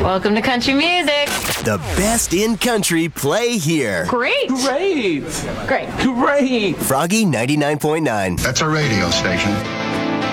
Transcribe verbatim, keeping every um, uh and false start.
Welcome to country music. The best in country play here. Great. Great. Great. Great. Froggy ninety-nine point nine. That's a radio station.